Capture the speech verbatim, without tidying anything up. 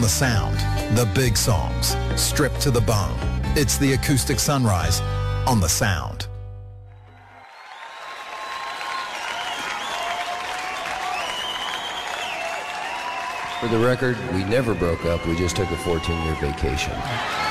on the sound, the big songs, stripped to the bone. It's the Acoustic Sunrise on the Sound. For the record, we never broke up. We just took a fourteen-year vacation.